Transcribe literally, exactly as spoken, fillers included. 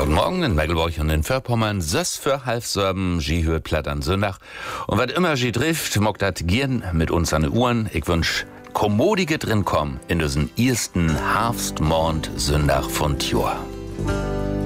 Guten Morgen in Mecklenburg und in Vorpommern. Sös für Halfsörben, Gie hört platt an Sonntag. Und was immer Gie trifft, mag dat gern mit uns an den Uhren. Ich wünsch kommodige drin kommen in diesen ersten Herbstmond Sonntag von Tjor.